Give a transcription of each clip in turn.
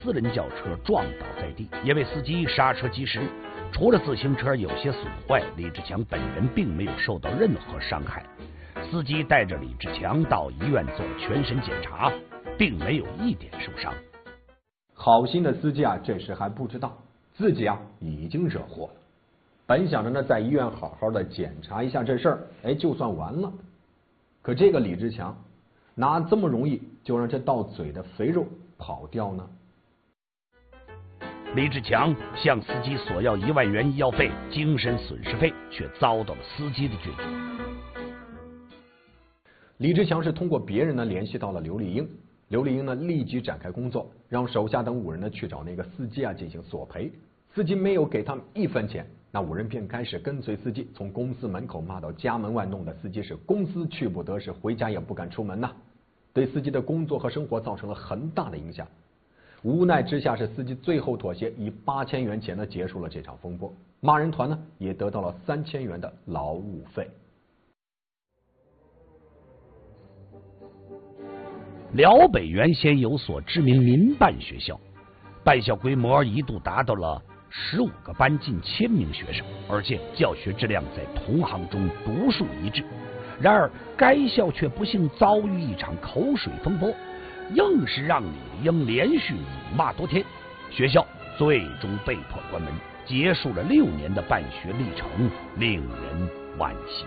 私人轿车撞倒在地，因为司机刹车及时，除了自行车有些损坏，李志强本人并没有受到任何伤害。司机带着李志强到医院做了全身检查，并没有一点受伤。 好心的司机啊，这时还不知道自己啊已经惹祸了。本想着呢，在医院好好的检查一下这事儿，就算完了。可这个李志强哪这么容易就让这到嘴的肥肉跑掉呢？ 李志强向司机索要1万元医药费、精神损失费，却遭到了司机的拒绝。 李志强是通过别人呢联系到了刘丽英，刘丽英呢立即展开工作，让手下等5人呢去找那个司机啊进行索赔。司机没有给他们1分钱，那5人便开始跟随司机从公司门口骂到家门外，弄得司机是公司去不得，是回家也不敢出门呐，对司机的工作和生活造成了很大的影响。无奈之下，是司机最后妥协，以8000元钱呢结束了这场风波。骂人团呢也得到了3000元的劳务费。 辽北原先有所知名民办学校，办校规模一度达到了15个班，近1000名学生，而且教学质量在同行中独树一帜。然而，该校却不幸遭遇一场口水风波，硬是让李英连续辱骂多天，学校最终被迫关门，结束了6年的办学历程，令人惋惜。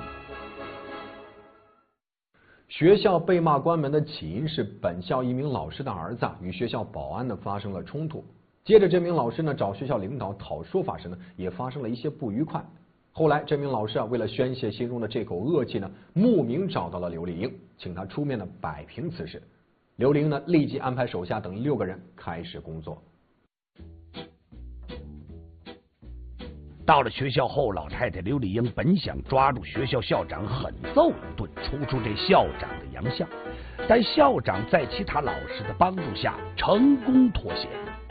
学校被骂关门的起因是本校一名老师的儿子与学校保安呢发生了冲突，接着这名老师呢找学校领导讨说法时呢也发生了一些不愉快。后来这名老师为了宣泄心中的这口恶气呢，慕名找到了刘丽英，请他出面呢摆平此事。刘丽英呢立即安排手下等6个人开始工作。 到了学校后，老太太刘丽英本想抓住学校校长狠揍一顿，除出这校长的洋相，但校长在其他老师的帮助下成功妥协。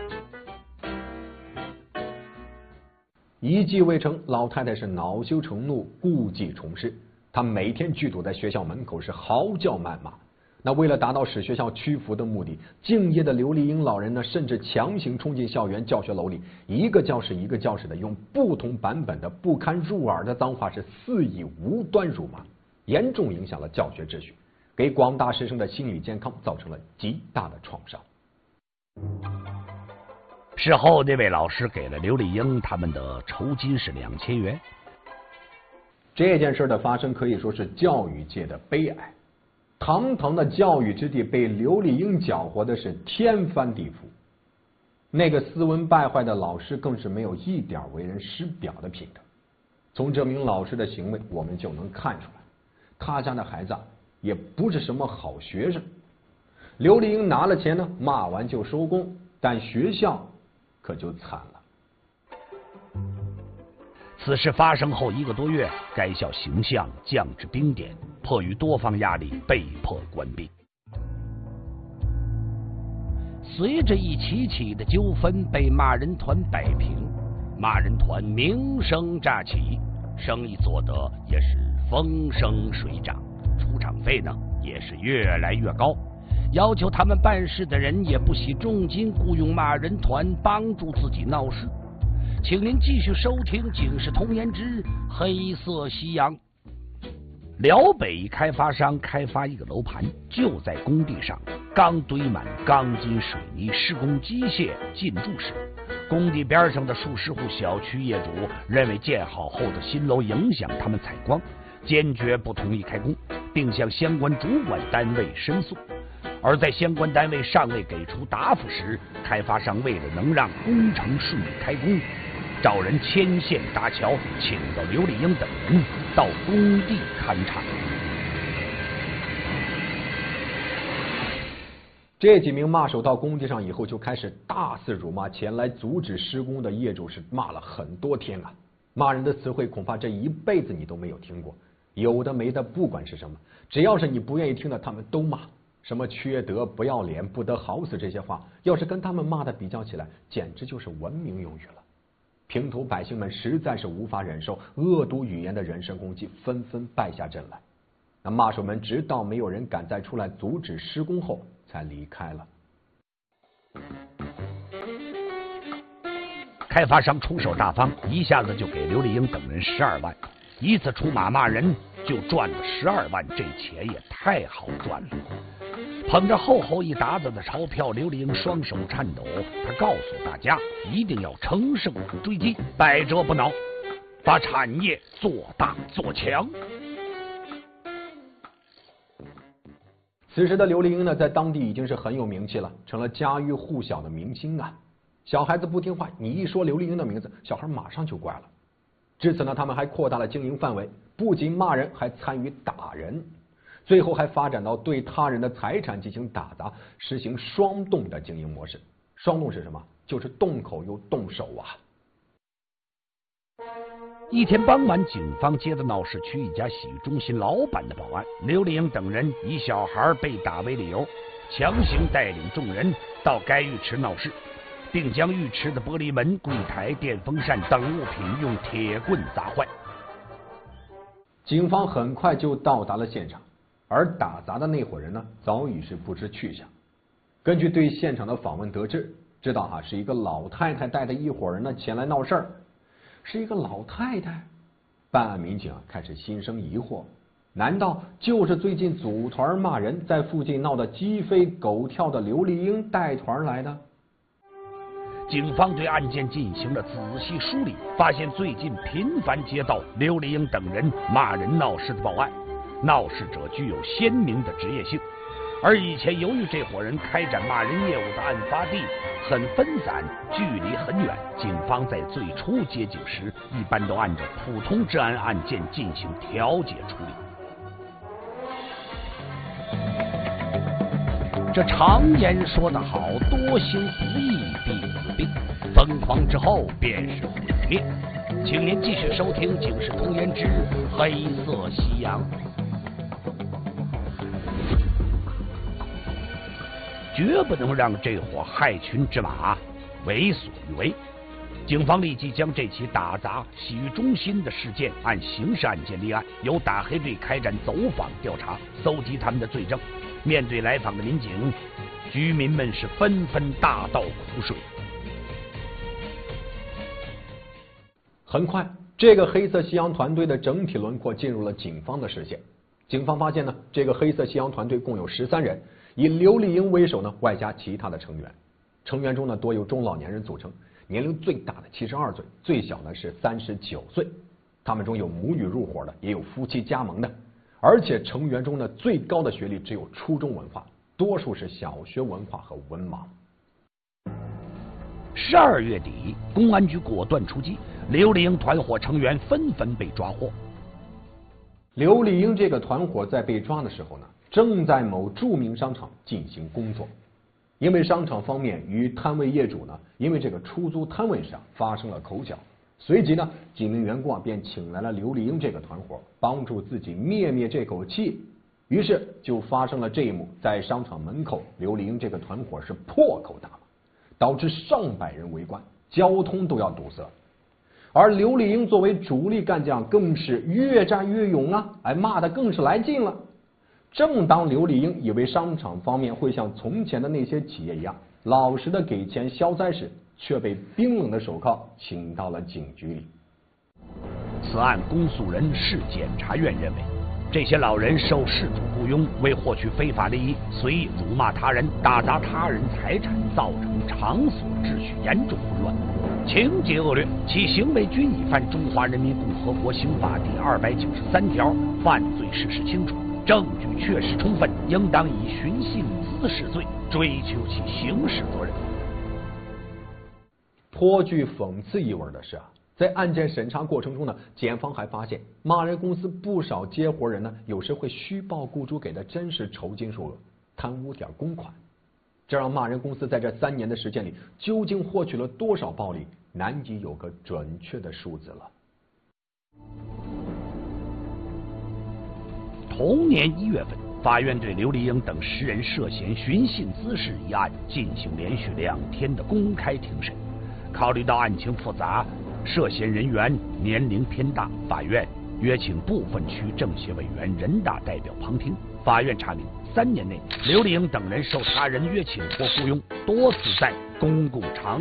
一计未成，老太太是恼羞成怒，故技重施。她每天聚堵在学校门口是嚎叫谩骂。那为了达到使学校屈服的目的，敬业的刘丽英老人呢，甚至强行冲进校园教学楼里，一个教室一个教室的用不同版本的不堪入耳的脏话是肆意无端辱骂，严重影响了教学秩序，给广大师生的心理健康造成了极大的创伤。 事后，那位老师给了刘丽英他们的酬金是2000元。 这件事的发生可以说是教育界的悲哀。堂堂的教育之地被刘丽英搅和的是天翻地覆，那个斯文败坏的老师更是没有一点为人师表的品德。从这名老师的行为，我们就能看出来，他家的孩子也不是什么好学生。刘丽英拿了钱呢，骂完就收工，但学校可就惨了。 此事发生后1个多月，该校形象降至冰点，迫于多方压力，被迫关闭。随着一起起的纠纷被骂人团摆平，骂人团名声乍起，生意做得也是风生水长，出场费呢也是越来越高，要求他们办事的人也不惜重金雇佣骂人团帮助自己闹事。请您继续收听《警世通言之黑色夕阳》。辽北开发商开发一个楼盘，就在工地上，刚堆满钢筋水泥，施工机械进驻时，工地边上的数十户小区业主认为建好后的新楼影响他们采光，坚决不同意开工，并向相关主管单位申诉。而在相关单位尚未给出答复时，开发商为了能让工程顺利开工，找人牵线搭桥，请到刘丽英等人到工地勘察。 这几名骂手到工地上以后，就开始大肆辱骂前来阻止施工的业主，是骂了很多天啊！骂人的词汇恐怕这一辈子你都没有听过，有的没的，不管是什么，只要是你不愿意听的，他们都骂。什么缺德、不要脸、不得好死这些话，要是跟他们骂的比较起来，简直就是文明用语了。平头百姓们实在是无法忍受恶毒语言的人身攻击，纷纷败下阵来。那骂手们直到没有人敢再出来阻止施工后，才离开了。 开发商出手大方，一下子就给刘丽英等人12万，一次出马骂人就赚了12万，这钱也太好赚了。捧着厚厚一沓子的钞票，刘丽英双手颤抖，他告诉大家一定要乘胜追击，百折不挠，把产业做大做强。 此时的刘丽英呢，在当地已经是很有名气了，成了家喻户晓的明星啊。小孩子不听话，你一说刘丽英的名字，小孩马上就乖了。至此呢，他们还扩大了经营范围，不仅骂人，还参与打人，最后还发展到对他人的财产进行打砸，实行双动的经营模式。双动是什么？就是动口又动手啊。 一天傍晚，警方接到闹市区一家洗浴中心老板的报案，刘丽英等人以小孩被打为理由，强行带领众人到该浴池闹事，并将浴池的玻璃门、柜台、电风扇等物品用铁棍砸坏。 警方很快就到达了现场，而打砸的那伙人呢，早已是不知去向。根据对现场的访问得知，知道是一个老太太带的一伙人呢前来闹事儿。是一个老太太，办案民警开始心生疑惑，难道就是最近组团骂人，在附近闹得鸡飞狗跳的刘丽英带团来的？ 警方对案件进行了仔细梳理，发现最近频繁接到刘丽英等人骂人闹事的报案，闹事者具有鲜明的职业性，而以前由于这伙人开展骂人业务的案发地很分散，距离很远，警方在最初接警时一般都按照普通治安案件进行调解处理。这常言说得好，多行不义必自毙，疯狂之后便是毁灭。请您继续收听《警世通言之黑色夕阳》。绝不能让这伙害群之马为所欲为。警方立即将这起打砸洗浴中心的事件按刑事案件立案，由打黑队开展走访调查，搜集他们的罪证。面对来访的民警，居民们是纷纷大倒苦水。 很快，这个黑色夕阳团队的整体轮廓进入了警方的视线。警方发现呢，这个黑色夕阳团队共有13人，以刘丽英为首呢，外加其他的成员。成员中呢，多由中老年人组成，年龄最大的72岁，最小呢是39岁。他们中有母女入伙的，也有夫妻加盟的。而且成员中呢，最高的学历只有初中文化，多数是小学文化和文盲。 12月底，公安局果断出击，刘丽英团伙成员纷纷被抓获。 刘丽英这个团伙在被抓的时候呢，正在某著名商场进行工作。因为商场方面与摊位业主呢，因为这个出租摊位上发生了口角，随即呢，几名员工便请来了刘丽英这个团伙，帮助自己灭这口气。于是就发生了这一幕，在商场门口，刘丽英这个团伙是破口大骂，导致上百人围观，交通都要堵塞。而刘丽英作为主力干将，更是越战越勇啊，骂得更是来劲了。正当刘丽英以为商场方面会像从前的那些企业一样，老实的给钱消灾时，却被冰冷的手铐请到了警局里。 此案公诉人市检察院认为，这些老人受事主雇佣，为获取非法利益，随意辱骂他人，打砸他人财产，造成场所秩序严重混乱，情节恶劣，其行为均已犯《中华人民共和国刑法》第293条，犯罪事实清楚，证据确实充分，应当以寻衅滋事罪追究其刑事责任。 颇具讽刺意味的是在案件审查过程中呢，检方还发现骂人公司不少接活人呢，有时会虚报雇主给的真实酬金数额，贪污点公款。这让骂人公司在这3年的时间里，究竟获取了多少暴利，难以有个准确的数字了。 同年1月份，法院对刘丽英等10人涉嫌寻衅滋事一案进行连续2天的公开庭审。考虑到案情复杂，涉嫌人员年龄偏大，法院约请部分区政协委员、人大代表旁听。法院查明，3年内，刘丽英等人受他人约请或雇佣，多次在公共场